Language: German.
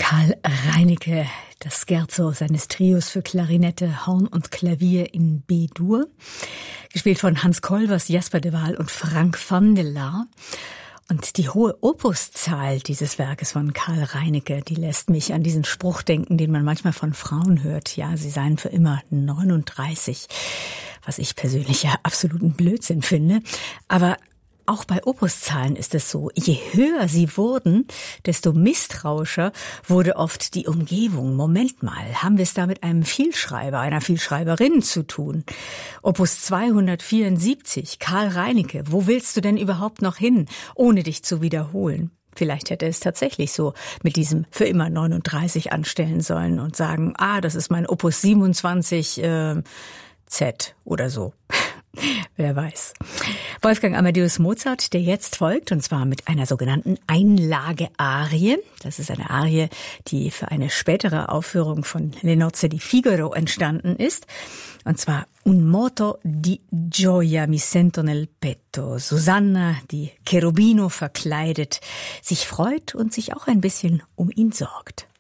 Karl Reinicke, das Scherzo seines Trios für Klarinette, Horn und Klavier in B-Dur, gespielt von Hans Kolbers, Jasper de Waal und Frank van der Laar. Und die hohe Opuszahl dieses Werkes von Karl Reinicke, die lässt mich an diesen Spruch denken, den man manchmal von Frauen hört. Ja, sie seien für immer 39, was ich persönlich ja absoluten Blödsinn finde. Aber auch bei Opuszahlen ist es so, je höher sie wurden, desto misstrauischer wurde oft die Umgebung. Moment mal, haben wir es da mit einem Vielschreiber, einer Vielschreiberin zu tun? Opus 274, Karl Reinicke, wo willst du denn überhaupt noch hin, ohne dich zu wiederholen? Vielleicht hätte es tatsächlich so mit diesem für immer 39 anstellen sollen und sagen, das ist mein Opus 27 Z oder so. Wer weiß. Wolfgang Amadeus Mozart, der jetzt folgt, und zwar mit einer sogenannten Einlage-Arie. Das ist eine Arie, die für eine spätere Aufführung von Le Nozze di Figaro entstanden ist. Und zwar Un moto di gioia mi sento nel petto. Susanna, die Cherubino verkleidet, sich freut und sich auch ein bisschen um ihn sorgt.